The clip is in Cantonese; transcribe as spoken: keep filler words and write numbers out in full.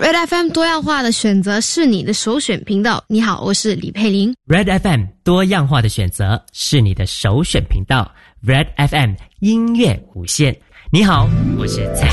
Red F M 多样化的选择是你的首选频道。你好，我是李佩玲。 Red F M 多样化的选择是你的首选频道。Red F M 音乐无限。你好，我是蔡